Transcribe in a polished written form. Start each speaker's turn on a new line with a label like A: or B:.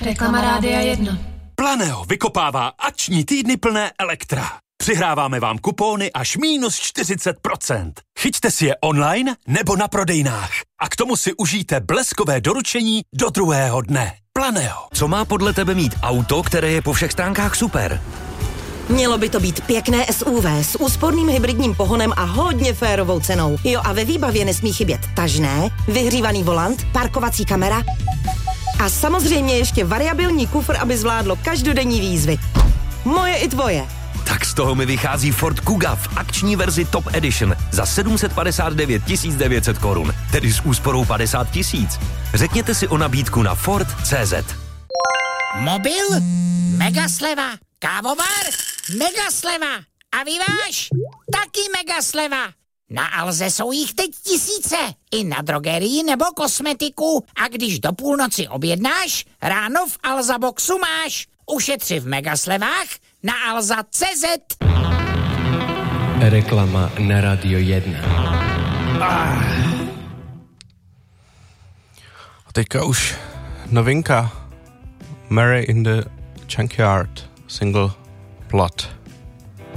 A: Reklama Rádia 1.
B: Planeo vykopává akční týdny plné Elektra. Přihráváme vám kupóny až minus 40%. Chyťte si je online nebo na prodejnách. A k tomu si užijte bleskové doručení do druhého dne. Planeo.
C: Co má podle tebe mít auto, které je po všech stránkách super?
D: Mělo by to být pěkné SUV s úsporným hybridním pohonem a hodně férovou cenou. Jo, a ve výbavě nesmí chybět tažné, vyhřívaný volant, parkovací kamera a samozřejmě ještě variabilní kufr, aby zvládlo každodenní výzvy. Moje i tvoje.
C: Tak z toho mi vychází Ford Kuga v akční verzi Top Edition za 759 900 korun, tedy s úsporou 50 000. Řekněte si o nabídku na Ford.cz.
E: Mobil? Mega sleva. Kávovar? Mega sleva. A vyváž? Taky mega sleva. Na Alze jsou jich teď tisíce. I na drogerii nebo kosmetiku. A když do půlnoci objednáš, ráno v Alza Boxu máš. Ušetři v megaslevách na Alza.cz.
F: Reklama na Radio 1.
G: A teďka už novinka. Mary in the Junkyard, single Plot.